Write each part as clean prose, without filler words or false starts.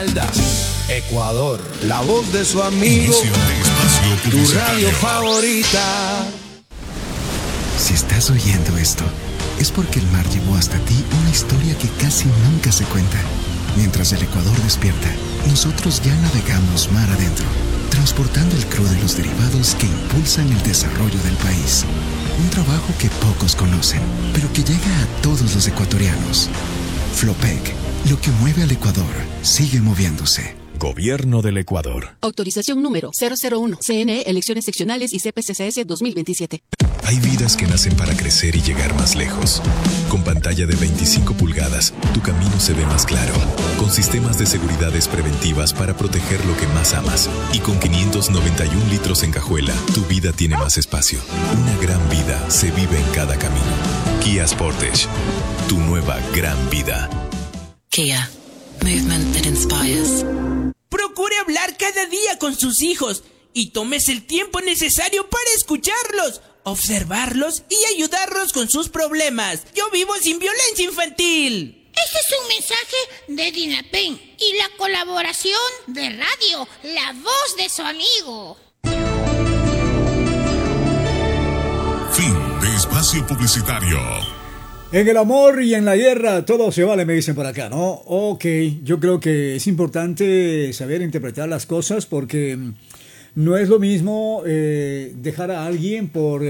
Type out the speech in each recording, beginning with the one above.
Ecuador, la voz de su amigo, tu radio favorita. Si estás oyendo esto, es porque el mar llevó hasta ti una historia que casi nunca se cuenta. Mientras el Ecuador despierta, nosotros ya navegamos mar adentro, transportando el crudo y los derivados que impulsan el desarrollo del país. Un trabajo que pocos conocen, pero que llega a todos los ecuatorianos. Flopec, lo que mueve al Ecuador, sigue moviéndose. Gobierno del Ecuador. Autorización número 001. CNE, Elecciones Seccionales y CPCCS 2027. Hay vidas que nacen para crecer y llegar más lejos. Con pantalla de 25 pulgadas, tu camino se ve más claro. Con sistemas de seguridades preventivas para proteger lo que más amas. Y con 591 litros en cajuela, tu vida tiene más espacio. Una gran vida se vive en cada camino. Kia Sportage. Tu nueva gran vida. Kia. Movement that inspires. Procure hablar cada día con sus hijos y tómese el tiempo necesario para escucharlos, observarlos y ayudarlos con sus problemas. Yo vivo sin violencia infantil. Este es un mensaje de Dinapen y la colaboración de radio, la voz de su amigo. Fin de espacio publicitario. En el amor y en la guerra todo se vale, me dicen por acá, ¿no? Ok, yo creo que es importante saber interpretar las cosas porque no es lo mismo dejar a alguien por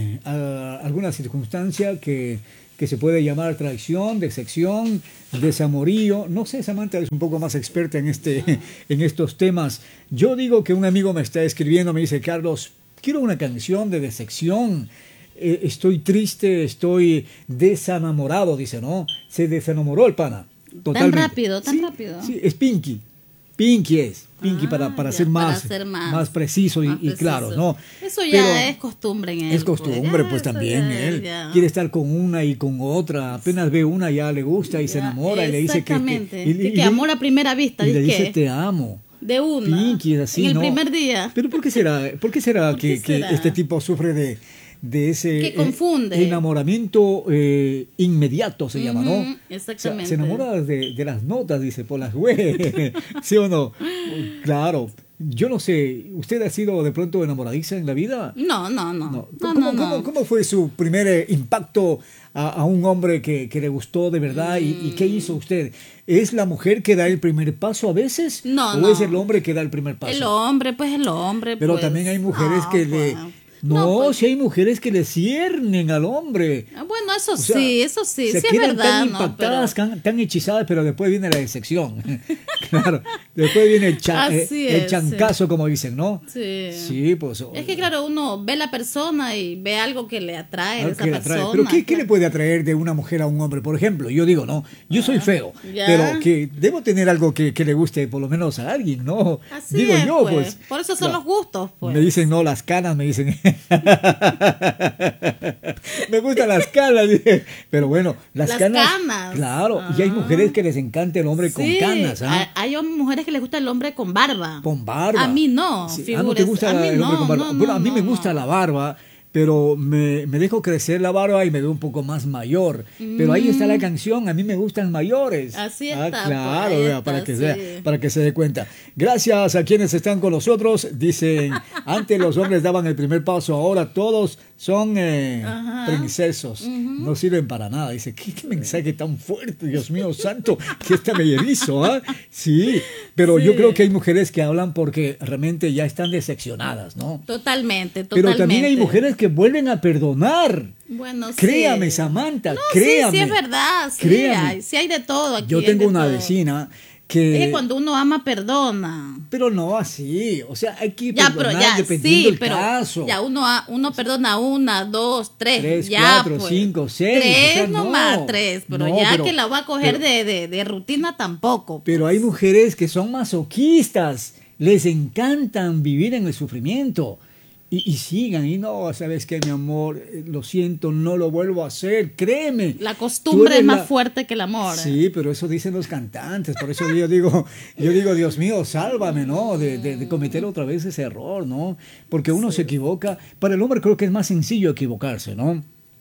alguna circunstancia que se puede llamar traición, decepción, desamorío. No sé, Samantha es un poco más experta en estos temas. Yo digo que un amigo me está escribiendo, me dice, Carlos, quiero una canción de decepción. Estoy triste, estoy desenamorado, dice, ¿no? Se desenamoró el pana. Totalmente. Tan rápido. Sí, es Pinky. Pinky es. Pinky para ser más preciso y claro, ¿no? Eso ya es costumbre en él. Es costumbre, pues también él quiere estar con una y con otra. Apenas ve una ya le gusta y se enamora y le dice que amor a primera vista. Y le dice te amo. De una. Pinky es así, en el ¿no? primer día. Pero ¿por qué será? ¿Por qué será que este tipo sufre de ese que confunde. Enamoramiento inmediato se llama, ¿no? Exactamente. Se enamora de las notas, dice, por las web, ¿sí o no? Claro. Yo no sé, ¿usted ha sido de pronto enamoradiza en la vida? No. ¿Cómo fue su primer impacto a un hombre que le gustó de verdad? ¿Y qué hizo usted? ¿Es la mujer que da el primer paso a veces? ¿O es el hombre que da el primer paso? El hombre. Pero también hay mujeres que le... si hay mujeres que le ciernen al hombre. Bueno, eso sí, sí es verdad. Tan impactadas, tan hechizadas, pero después viene la decepción. Claro, después viene el chancazo, como dicen, ¿no? Sí, pues... Es que claro, uno ve la persona y ve algo que le atrae de esa persona. Pero ¿qué le puede atraer de una mujer a un hombre? Por ejemplo, yo digo, ¿no? Yo soy feo, pero que debo tener algo que le guste por lo menos a alguien, ¿no? Así digo es, yo, pues. Por eso son los gustos, pues. Me dicen, no, las canas, me dicen... Me gustan las canas, pero bueno, las canas, claro, y hay mujeres que les encanta el hombre con canas. Hay mujeres que les gusta el hombre con barba. Con barba. A mí no. ¿No te gusta el hombre con barba? Bueno, a mí me gusta la barba, pero me dejo crecer la barba y me veo un poco más mayor. Pero ahí está la canción, a mí me gustan mayores. Así está. Claro, pues, para que se dé cuenta. Gracias a quienes están con nosotros. Dicen, antes los hombres daban el primer paso, ahora todos son princesos. No sirven para nada. Dice, ¿qué mensaje tan fuerte, Dios mío santo? Que está me erizo, ¿ah? Sí, pero yo creo que hay mujeres que hablan porque realmente ya están decepcionadas, ¿no? Totalmente. Pero también hay mujeres que vuelven a perdonar. Bueno, créame, Samantha, créame. Sí, es verdad. Sí hay de todo aquí. Yo tengo una vecina que... Es que cuando uno ama, perdona. Pero no así, o sea, hay que perdonar dependiendo del caso. Ya, uno perdona 1, 2, 3. 3, ya, 4, pues. 5, 6. 3 nomás, 3. Pero que la va a coger de rutina tampoco. Pues. Pero hay mujeres que son masoquistas, les encantan vivir en el sufrimiento. Y sigan, y no, ¿sabes qué, mi amor? Lo siento, no lo vuelvo a hacer, créeme. La costumbre es más fuerte que el amor. Sí, pero eso dicen los cantantes, por eso yo digo, Dios mío, sálvame, ¿no? De cometer otra vez ese error, ¿no? Porque uno se equivoca. Para el hombre creo que es más sencillo equivocarse, ¿no?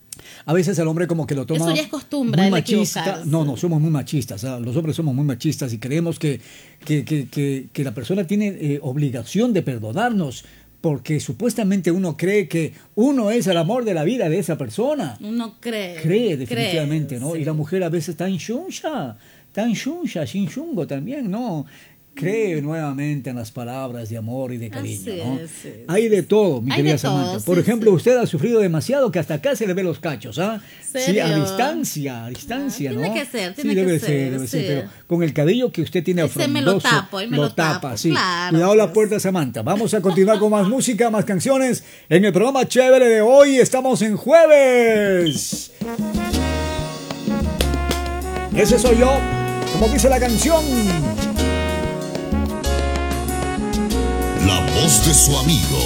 A veces el hombre como que lo toma... Eso ya es costumbre, muy machista. No, somos muy machistas. Los hombres somos muy machistas y creemos que la persona tiene obligación de perdonarnos porque supuestamente uno cree que uno es el amor de la vida de esa persona. Uno cree. Cree definitivamente, ¿no? Sí. Y la mujer a veces tan shuncha, sin chungo también, ¿no? Cree nuevamente en las palabras de amor y de cariño, ¿no? Sí. Hay de todo, mi querida Samantha. Sí, Por ejemplo, usted ha sufrido demasiado que hasta acá se le ve los cachos, ¿ah? Sí, a distancia, ¿no? Tiene que ser, debe ser, pero con el cabello que usted tiene me lo tapo, lo tapa, sí. Claro, Cuidado la puerta, Samantha. Vamos a continuar con más música, más canciones. En el programa chévere de hoy estamos en jueves. Ese soy yo, como dice la canción. La voz de su amigo.